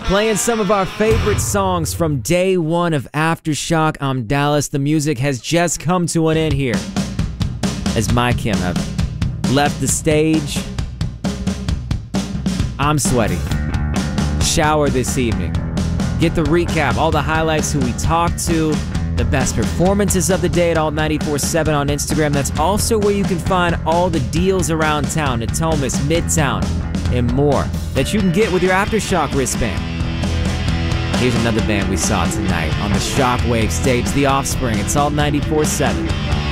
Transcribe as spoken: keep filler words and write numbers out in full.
Playing some of our favorite songs from day one of Aftershock. I'm Dallas. The music has just come to an end here, as my Kim have left the stage. I'm sweaty. Shower this evening. Get the recap, all the highlights, who we talked to, the best performances of the day at Alt ninety-four seven on Instagram. That's also where you can find all the deals around town, Natomas, Midtown, and more that you can get with your Aftershock wristband. Here's another band we saw tonight on the Shockwave stage, The Offspring. It's Alt ninety-four seven.